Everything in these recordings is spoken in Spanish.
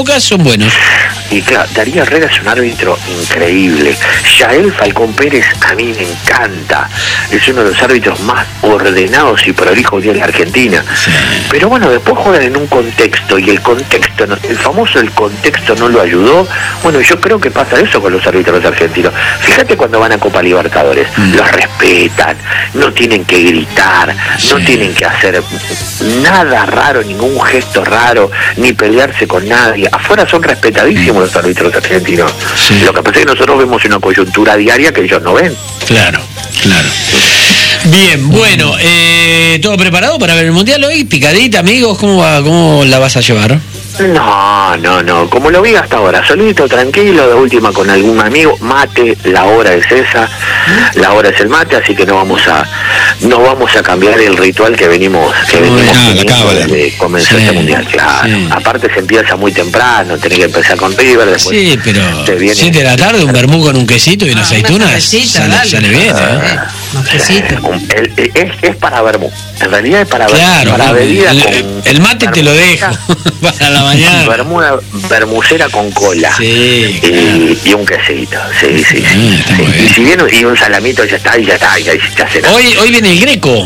Lucas son buenos. Y claro, Darío Herrera es un árbitro increíble. Yael Falcón Pérez a mí me encanta. Es uno de los árbitros más ordenados y prolijos de la Argentina. Sí. Pero bueno, después juegan en un contexto y el contexto, el famoso el contexto no lo ayudó. Bueno, yo creo que pasa eso con los árbitros argentinos. Fíjate cuando van a Copa Libertadores, los respetan, no tienen que gritar, no tienen que hacer nada raro, ningún gesto raro, ni pelearse con nadie. Afuera son respetadísimos los árbitros argentinos. Sí. Lo que pasa es que nosotros vemos una coyuntura diaria que ellos no ven. Claro. Bien, bueno, ¿todo preparado para ver el Mundial hoy? ¿Picadita, amigos? ¿Cómo la vas a llevar? No, como lo vi hasta ahora, solito, tranquilo, de última con algún amigo, mate, la hora es esa, la hora es el mate, así que no vamos a cambiar el ritual que venimos desde comenzó este Mundial, claro. Sí. Aparte se empieza muy temprano, tenés que empezar con River, después sí, pero 7 de la tarde, un vermú con un quesito y unas aceitunas, sale bien, es para vermú, en realidad es para vermú, claro, para bebida el mate te lo dejo para la mañana. Bermucera con cola, sí, y un quesito, sí. Y si viene y un salamito ya está. Hoy viene el Greco.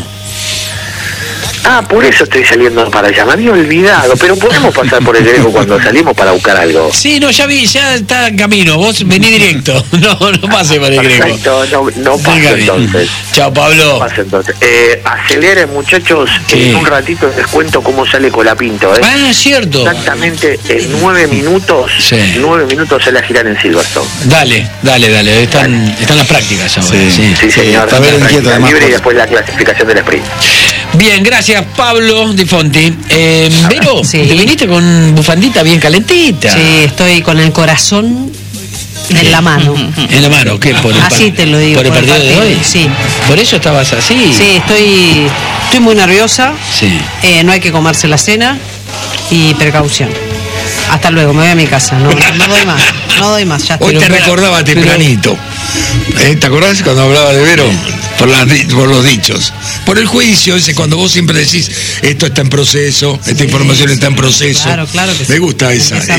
Por eso estoy saliendo para allá. Me había olvidado, pero podemos pasar por el Greco cuando salimos para buscar algo. Sí, no, ya está en camino. Vos vení directo. No pase por el Greco. Perfecto, no pase entonces. Chao, Pablo. No pase entonces. Aceleren, muchachos. En un ratito les cuento cómo sale Colapinto. Cierto. Exactamente en 9 minutos. Sí. 9 minutos se la giran en Silverstone. Dale. Están las prácticas ahora. Sí, señor. Está bien inquieto, además. Libre y después la clasificación del sprint. Bien, gracias Pablo Di Fonti. Vero, sí. ¿te viniste con bufandita bien calentita? Sí, estoy con el corazón en la mano. ¿En la mano? ¿Qué? Así te lo digo. ¿Por el partido de hoy? Sí. ¿Por eso estabas así? Sí, estoy muy nerviosa. Sí. No hay que comerse la cena y precaución. Hasta luego, me voy a mi casa. No doy más. Ya Hoy te recordaba tempranito. ¿Te acordás cuando hablaba de Vero? Por los dichos. Por el juicio ese, cuando vos siempre decís, esto está en proceso, esta información está en proceso. Claro que me gusta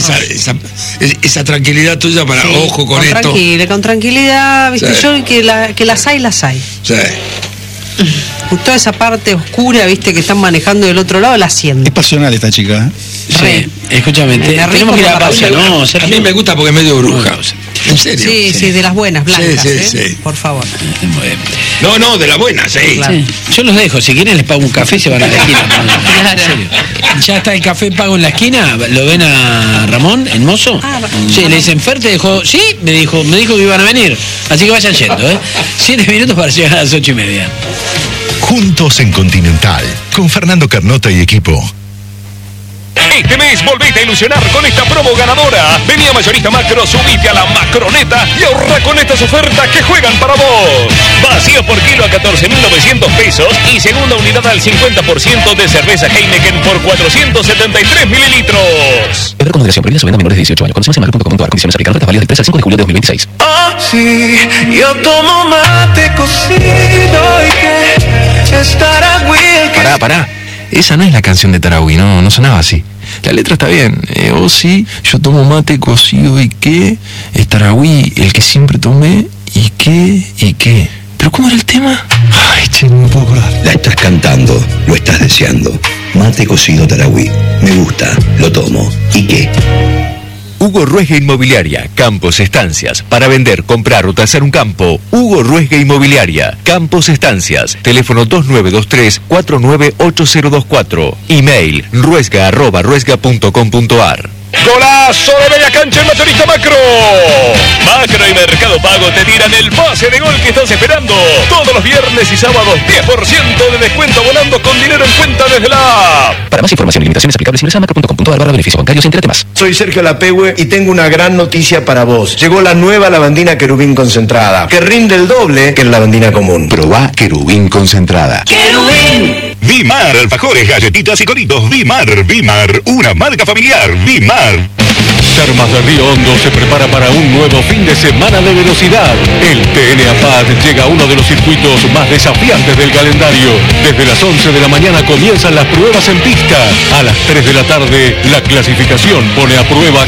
esa tranquilidad tuya para, ojo con esto. Con tranquilidad, ¿viste? Sí. Yo que las hay. Sí. Toda esa parte oscura, viste, que están manejando del otro lado, la siento. Es pasional esta chica, Sí, escúchame, tenemos que ir a la pausa, ¿no? A mí me gusta porque es medio bruja. ¿En serio? Sí, de las buenas, blancas, sí. Por favor. No, de las buenas, Claro. Sí. Yo los dejo, si quieren les pago un café y se van a la esquina. En serio. Ya está el café pago en la esquina, ¿lo ven a Ramón, en Mozo? Sí, le dicen, Fer te dejó, sí, me dijo que iban a venir, así que vayan yendo, 7 minutos para llegar a las 8:30. Juntos en Continental, con Fernando Carnota y equipo. Este mes volvete a ilusionar con esta promo ganadora. Vení a Mayorista Macro, subite a la Macroneta y ahorra con estas ofertas que juegan para vos. Vacío por kilo a 14.900 pesos y segunda unidad al 50% de cerveza Heineken por 473 mililitros. Beber con moderación, prohibida su venta a menores de 18 años. Condiciones en macro.com.ar. Condiciones aplican. Ofertas válidas del 3 al 5 de julio de 2026. Sí, yo tomo mate cocido y que es Tarahui. Pará. Esa no es la canción de Tarahui, no sonaba así. La letra está bien. Sí, yo tomo mate cocido y qué. Es Tarahui, el que siempre tomé y qué. ¿Pero cómo era el tema? Ay, che, no me puedo acordar. La estás cantando, lo estás deseando. Mate cocido Tarahui. Me gusta, lo tomo. ¿Y qué? Hugo Ruesga Inmobiliaria, Campos Estancias. Para vender, comprar o tasar un campo, Hugo Ruesga Inmobiliaria, Campos Estancias. Teléfono 2923-498024. Email ruesga@ruesga.com.ar. ¡Golazo de media cancha en Mayorista Macro! Macro y Mercado Pago te tiran el pase de gol que estás esperando. Todos los viernes y sábados, 10% de descuento volando con dinero en cuenta desde la app. Para más información y limitaciones aplicables, ingresa a macro.com.ar/beneficios bancarios. Entérate más. Soy Sergio Lapehue y tengo una gran noticia para vos. Llegó la nueva lavandina Querubín concentrada, que rinde el doble que la lavandina común. Probá Querubín concentrada. ¡Querubín! Vimar, alfajores, galletitas y coritos. Vimar, una marca familiar. Vimar. Termas de Río Hondo se prepara para un nuevo fin de semana de velocidad. El TN APAD llega a uno de los circuitos más desafiantes del calendario. Desde las 11 de la mañana comienzan las pruebas en pista. A las 3 de la tarde, la clasificación pone a prueba